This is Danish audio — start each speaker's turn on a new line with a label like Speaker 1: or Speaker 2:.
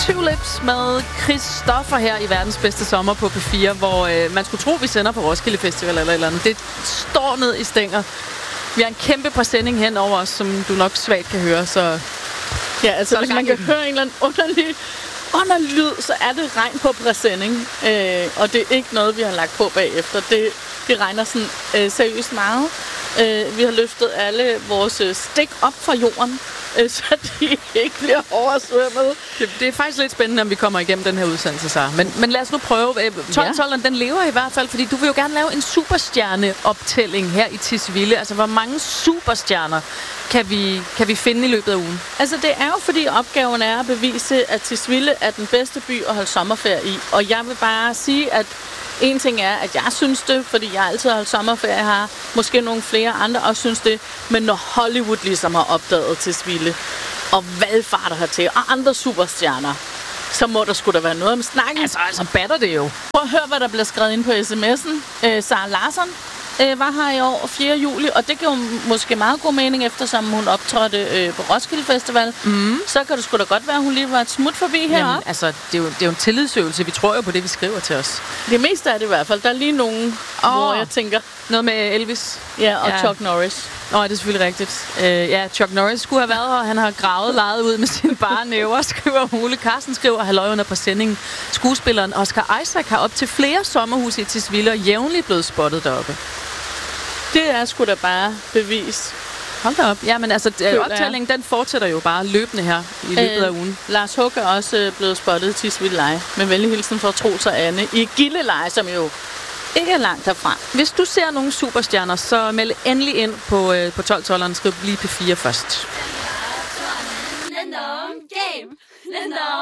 Speaker 1: Tulips med Christoffer her i verdens bedste sommer på P4, hvor man skulle tro, vi sender på Roskilde Festival eller et eller andet. Det står ned i stænger. Vi har en kæmpe præsending hen over os, som du nok svagt kan høre, så...
Speaker 2: Ja, altså hvis man kan høre en eller anden underlig lyd, så er det regn på præsending. Og det er ikke noget, vi har lagt på bagefter. Det regner sådan seriøst meget. Vi har løftet alle vores stik op fra jorden, så de ikke bliver oversvømmet.
Speaker 1: Det er faktisk lidt spændende, om vi kommer igennem den her udsendelse, Sara. Men lad os nu prøve. 12-12'eren, den lever i hvert fald, fordi du vil jo gerne lave en superstjerneoptælling her i Tisvilde. Altså, hvor mange superstjerner kan vi finde i løbet af ugen?
Speaker 2: Altså, det er jo fordi opgaven er at bevise, at Tisvilde er den bedste by at holde sommerferie i. Og jeg vil bare sige, at en ting er, at jeg synes det, fordi jeg altid har holdt sommerferie her. Måske nogle flere andre også synes det. Men når Hollywood ligesom har opdaget Tisvilde, og valgfarter hertil, og andre superstjerner, så må der sgu da være noget om snakken.
Speaker 1: Altså batter det jo.
Speaker 2: Prøv at høre, hvad der bliver skrevet ind på sms'en. Sara Larsson var her i år 4. juli, og det giver jo måske meget god mening, eftersom hun optrådte på Roskilde Festival. Så kan det sgu da godt være, at hun lige var et smut forbi heroppe.
Speaker 1: Jamen, altså, det er jo en tillidsøvelse. Vi tror jo på det, vi skriver til os.
Speaker 2: Det meste er det i hvert fald. Der er lige nogen, hvor jeg tænker...
Speaker 1: Noget med Elvis.
Speaker 2: Ja, og Chuck Norris.
Speaker 1: Det er selvfølgelig rigtigt. Ja, Chuck Norris skulle have været her, og han har gravet lejet ud med sine bare næver, skriver Ole. Carsten skriver, halløj under på sendingen. Skuespilleren Oscar Isaac har op til flere sommerhuse i Tisvilde og jævnligt blevet spottet deroppe.
Speaker 2: Det er sgu da bare bevis.
Speaker 1: Hold da op. Ja, men altså, optællingen, den fortsætter jo bare løbende her i løbet af ugen.
Speaker 2: Lars Hug er også blevet spottet i Tisvilde Leje. Med venlig hilsen fra Troels og Anne i Gilleleje, som jo ikke er langt herfra.
Speaker 1: Hvis du ser nogle superstjerner, så meld endelig ind på 12-12'eren. Skriv lige P4 først.